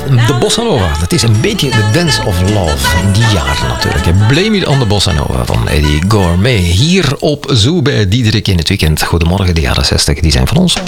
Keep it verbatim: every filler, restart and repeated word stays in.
de Bossa Nova. Dat is een beetje de Dance of Love in die jaren natuurlijk. Blame It on the Bossa Nova van Eddie Gourmet. Hier op Zoo bij Diederik in het weekend. Goedemorgen, de jaren zestig, die zijn van ons.